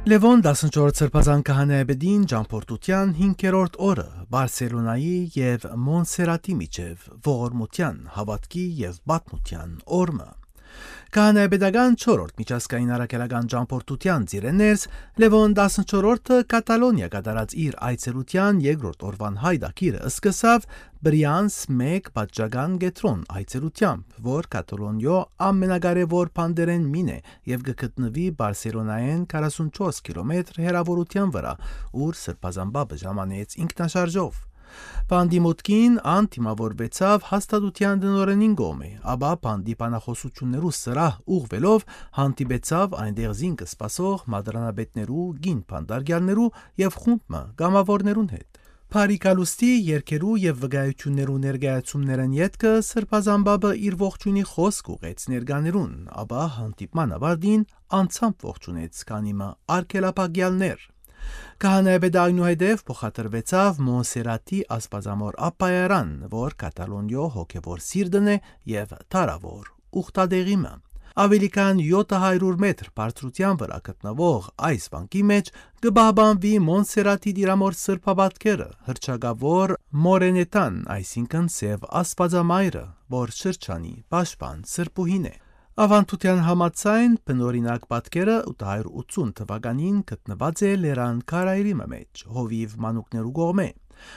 Լևոն 14 սրբազան քահանայապետին ճամփորդության 5-րդ օրը Բարսելոնայի եւ Մոնսերատի միջև ողորմության, հավատքի եւ պատմության օրը։ Քահանայապետական 4-րդ միջազգային առաքելական ճամփորդության ծիրեներս Լևոն 14-ը Կատալոնիա կատարած իր այցելության 2-րդ օրվան հայդակիրը սկսավ Բրիանս 1 պատժական գետրոն այցելությամբ, որ Կատալոնիո ամենակարևոր բանդերեն մին է եւ գտնվի Բարսելոնայեն 44 կիլոմետր հեռավորության վրա, ուր սրբազան բաբը ժամանեց ինքնաշարժով։ Բանդի մուտքին անտիմավորվեցավ հաստատության դնորենին գոմե, ապա բանդի բանախոսություններու սրահ ուղվելով հանդիպեցավ այնտեղ զինքը սպասող մադրանաբետներու, գին բանդարգյալներու եւ խումբը գամավորներուն հետ։ Փարիկալուստի երկերու եւ վկայություններու ներկայացումներն յետքը սրբազան բաբը իր ողջունի խոսք ուղեց ներկաներուն, ապա հանդիպման ավարտին անցամբ ողջունեց կանիմը արգելափակյալներ։ Քահանայապետը այնուհետև փոխադրվեցավ Մոնսերատի ասպազամոր ապայարան, որ Կատալոնիո հոգևոր սիրտն է եւ տարավոր ուխտադեղիմը։ Ավելի քան 700 մետր բարձրության վրա գտնվող այս վանքի մեջ կբահբանվի Մոնսերատի դիրամոր սրբապատկերը, հռչակավոր Մորենետան, այսինքն սև ասպազամայրը, որ շրջանի պաշտպան սրբուհին է։ Ավանդության համաձայն բնօրինակ պատկերը 880 թվականին գտնված է Լերան քարայրի մեջ, հովիվ մանուկներու կողմէ։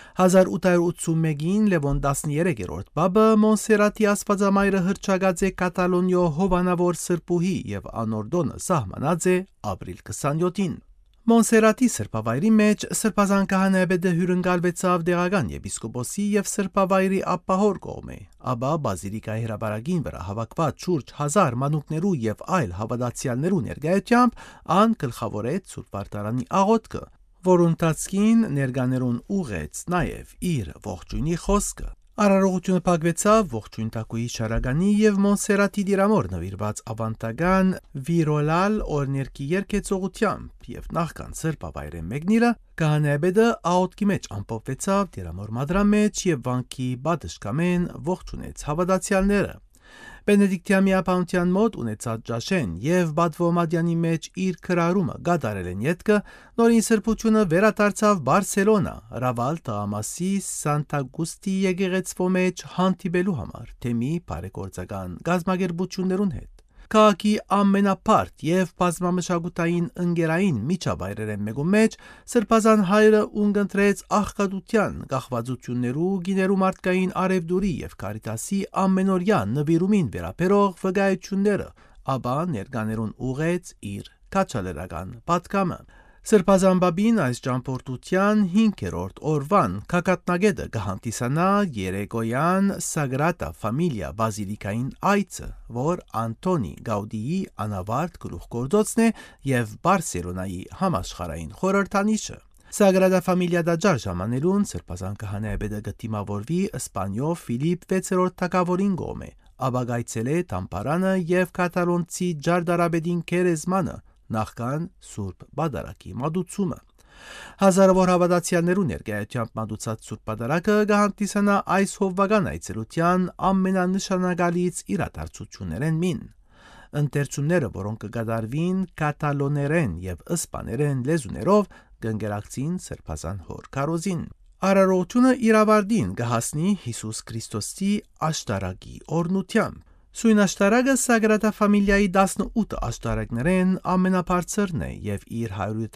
1881-ին Լևոն 13-րդ բաբը Մոնսերատի ասպազամայրը հռչակած է Կատալոնիո հովանավոր սրբուհի եւ անորդոնը սահմանած է ապրիլ 27-ին։ Մոնսերատի սրբավայրի մեջ սրբազան քահանայապետը հյուրընկալվեցավ դեղական եպիսկոպոսի եւ սրբավայրի ապահոր կողմէ, ապա բազիլիկայի հրապարակին վրա հավաքված շուրջ 1000 մանուկներու եւ այլ հավատացյալներու ներկայությամբ ան գլխավորեց Սուրբ Վարդարանի աղոթքը, որ ընթացքին ներկաներուն ուղեց նաեւ իր ողջույնի խոսքը։ Արարողությունը փակվեցավ ողջույն տակուի շարագանի եւ Մոնսերատի դիրամոր նվիրված ավանդական վիրոլալ օրներկի երկեցողությամբ եւ նախքան սրբավայրի մեկնիրը քահանայապետը աղոթքի մեջ ամփոփվեցավ դիրամոր մադրան մեջ եւ վանքի բադշկամեն ողջունեց հավատացյալները։ Բենեդիկտյան միապանության մոտ ունեցած ճաշեն եւ Բադվոմադյանի մեջ իր քրարումը գադարել են յետքը նորին սրբությունը վերադարձավ Բարսելոնա, Ռավել տղամասի Սանտագուստի եկեղեցվո մեջ հանդիպելու համար թեմի բարեգործական գազագերբություններուն հետ։ Քաղաքի ամենապարտ եւ բազմամշակութային ընկերային միջավայրերեն մեկու մեջ սրբազան հայրը ունկնդրեց աղքատության, գաղվածություններու, գիներու մարդկային արևդուրի եւ կարիտասի ամենօրյա նվիրումին վերաբերող վկայությունները, ապա ներկաներուն ուղեց իր քաչալերական պատգամը։ Սրբազան բաբին այս ճամփորդության 5-րդ օրվան քակատնագետը կհանդիսանա երեկոյան Սագրատա Ֆամիլիա բազիլիկային այցը, որ Անտոնի Գաուդիի անավարտ գլուխգործոցն է եւ Բարսելոնայի համաշխարհային խորհրդանիշը։ Սագրադա Ֆամիլիա դաջար ժամանելուն սրբազան քահանայապետը գտիմավորվի Իսպանիո Ֆիլիպ 6-րդ թագավորին գոմե, ապագայցել է Տամպարանը եւ կատալոնցի Ջարդարաբեդին Քերեզմանը նախքան Սուրբ Բադարակի մատուցումը։ Հազարավոր հավատացյալներու ներկայությամբ մատուցած Սուրբ Բադարակը կհանդիսանա այս հովվական այցելության ամենանշանակալից իրադարձություններեն մին։ Ընթերցումները, որոնք կկատարվին կատալոներեն եւ իսպաներեն լեզուներով, կընկերակցին սրբազան հոր քարոզին։ Արարողությունը իրավարդին կհասնի Հիսուս Քրիստոսի աշտարակի օրնությամբ։ Սույն աշտարակը Սագրադա Ֆամիլիայի 18 աշտարակներեն ամենաբարձրն է եւ իր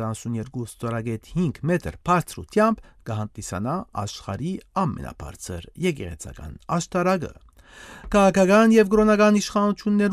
172 ստորագետ 5 մետր բարձրությամբ կհանդիսանա աշխարհի ամենաբարձր եկեղեցական աշտարակը։ Քաղաքական եւ կրոնական իշխանություններու